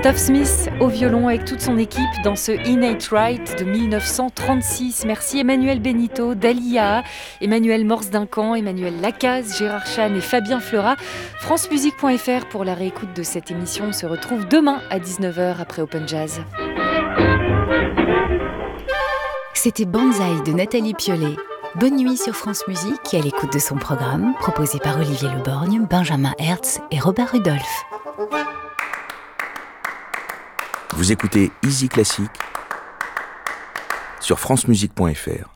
Christophe Smith au violon avec toute son équipe dans ce Innate Right de 1936. Merci Emmanuel Benito, Dalia, Emmanuel Morse-Duncan, Emmanuel Lacaze, Gérard Chan et Fabien Fleurat. francemusique.fr pour la réécoute de cette émission. On se retrouve demain à 19h après Open Jazz. C'était Banzai de Nathalie Piollet. Bonne nuit sur France Musique et à l'écoute de son programme proposé par Olivier Leborgne, Benjamin Hertz et Robert Rudolph. Vous écoutez Easy Classique sur francemusique.fr.